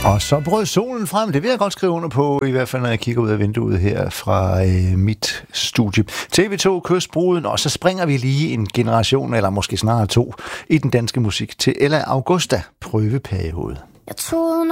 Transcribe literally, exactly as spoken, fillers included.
Og så brød solen frem. Det vil jeg godt skrive under på, i hvert fald når jeg kigger ud af vinduet her fra øh, mit studie. T V to Kystbruden, og så springer vi lige en generation, eller måske snarere to, i den danske musik til Ella Augusta, Prøveperiode. Jeg troede